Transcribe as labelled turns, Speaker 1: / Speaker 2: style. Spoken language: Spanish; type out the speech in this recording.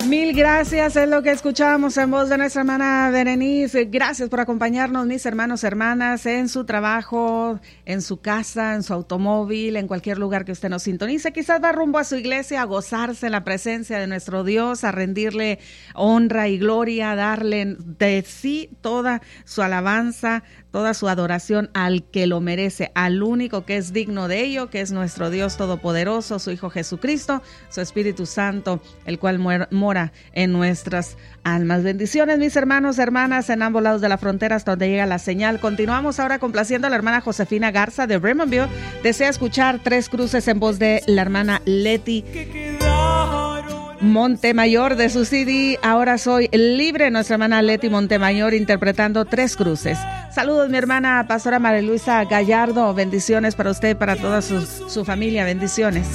Speaker 1: Mil gracias, es lo que escuchábamos en voz de nuestra hermana Berenice. Gracias por acompañarnos, mis hermanos, hermanas, en su trabajo, en su casa, en su automóvil, en cualquier lugar que usted nos sintonice. Quizás va rumbo a su iglesia a gozarse en la presencia de nuestro Dios, a rendirle honra y gloria, a darle de sí toda su alabanza, toda su adoración al que lo merece, al único que es digno de ello, que es nuestro Dios Todopoderoso, su Hijo Jesucristo, su Espíritu Santo, el cual mora en nuestras almas. Bendiciones, mis hermanos, hermanas, en ambos lados de la frontera hasta donde llega la señal. Continuamos ahora complaciendo a la hermana Josefina Garza de Bremontville. Desea escuchar Tres Cruces en voz de la hermana Leti Montemayor de su CD Ahora Soy Libre, nuestra hermana Leti Montemayor interpretando Tres Cruces. Saludos, mi hermana pastora María Luisa Gallardo, bendiciones para usted y para toda su familia, bendiciones.